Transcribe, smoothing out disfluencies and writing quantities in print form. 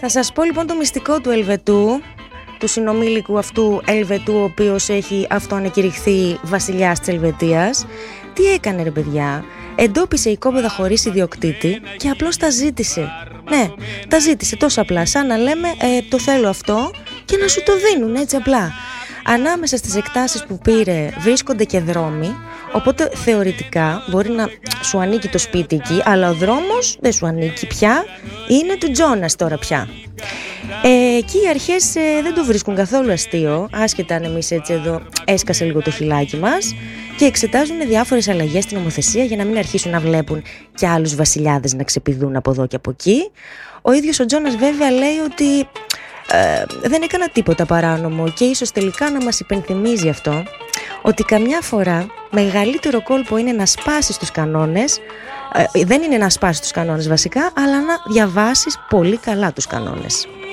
Θα σας πω λοιπόν το μυστικό του Ελβετού, του συνομήλικου αυτού Ελβετού, ο οποίος έχει αυτοανακηρυχθεί βασιλιάς της Ελβετίας. Τι έκανε ρε παιδιά? Εντόπισε οικόπεδα χωρίς ιδιοκτήτη και απλώς τα ζήτησε. Ναι, τα ζήτησε τόσο απλά, σαν να λέμε το θέλω αυτό και να σου το δίνουν έτσι απλά. Ανάμεσα στις εκτάσεις που πήρε βρίσκονται και δρόμοι, οπότε θεωρητικά μπορεί να σου ανήκει το σπίτι εκεί, αλλά ο δρόμος δεν σου ανήκει πια, είναι του Τζόνας τώρα πια. Εκεί οι αρχές δεν το βρίσκουν καθόλου αστείο, άσχετα αν εμείς έτσι εδώ έσκασε λίγο το χυλάκι μας, και εξετάζουν διάφορες αλλαγές στην νομοθεσία για να μην αρχίσουν να βλέπουν και άλλους βασιλιάδες να ξεπηδούν από εδώ και από εκεί. Ο ίδιος ο Τζόνας βέβαια λέει ότι δεν έκανα τίποτα παράνομο και ίσως τελικά να μας υπενθυμίζει αυτό ότι καμιά φορά μεγαλύτερο κόλπο είναι να σπάσεις τους κανόνες, δεν είναι να σπάσεις τους κανόνες βασικά, αλλά να διαβάσεις πολύ καλά τους κανόνες.